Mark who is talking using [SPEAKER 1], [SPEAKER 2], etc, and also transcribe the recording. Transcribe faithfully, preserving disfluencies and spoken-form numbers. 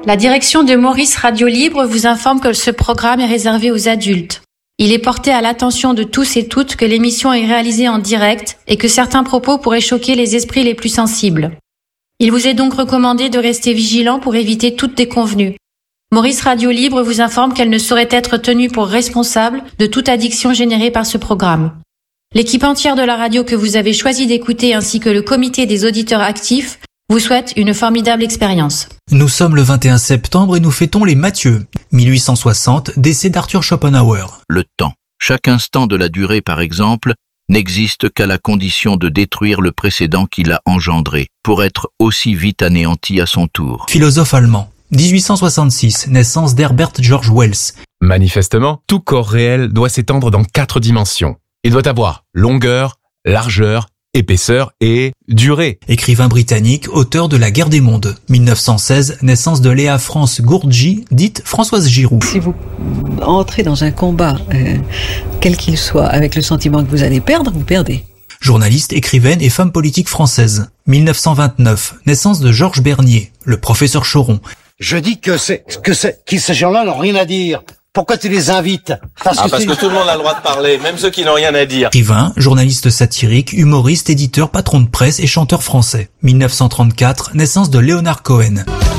[SPEAKER 1] La direction de Maurice Radio Libre vous informe que ce programme est réservé aux adultes. Il est porté à l'attention de tous et toutes que l'émission est réalisée en direct et que certains propos pourraient choquer les esprits les plus sensibles. Il vous est donc recommandé de rester vigilant pour éviter toute déconvenue. Maurice Radio Libre vous informe qu'elle ne saurait être tenue pour responsable de toute addiction générée par ce programme. L'équipe entière de la radio que vous avez choisi d'écouter ainsi que le comité des auditeurs actifs vous souhaite une formidable expérience.
[SPEAKER 2] Nous sommes le vingt et un septembre et nous fêtons les Mathieu. mille huit cent soixante, décès d'Arthur Schopenhauer.
[SPEAKER 3] Le temps. Chaque instant de la durée, par exemple, n'existe qu'à la condition de détruire le précédent qui l'a engendré, pour être aussi vite anéanti à son tour.
[SPEAKER 2] Philosophe allemand. dix-huit cent soixante-six, naissance d'Herbert George Wells.
[SPEAKER 4] Manifestement, tout corps réel doit s'étendre dans quatre dimensions. Il doit avoir longueur, largeur, épaisseur et durée.
[SPEAKER 2] Écrivain britannique, auteur de La Guerre des mondes. mille neuf cent seize, naissance de Léa France Gourdji, dite Françoise Giroud.
[SPEAKER 5] Si vous entrez dans un combat, euh, quel qu'il soit, avec le sentiment que vous allez perdre, vous perdez.
[SPEAKER 2] Journaliste, écrivaine et femme politique française. mille neuf cent vingt-neuf, naissance de Georges Bernier, le professeur Choron.
[SPEAKER 6] Je dis que c'est, que c'est, que ces gens-là n'ont rien à dire. Pourquoi tu les invites?
[SPEAKER 7] Parce, ah, que, parce que tout le monde a le droit de parler, même ceux qui n'ont rien à dire.
[SPEAKER 2] Écrivain, journaliste satirique, humoriste, éditeur, patron de presse et chanteur français. mille neuf cent trente-quatre, naissance de Léonard Cohen.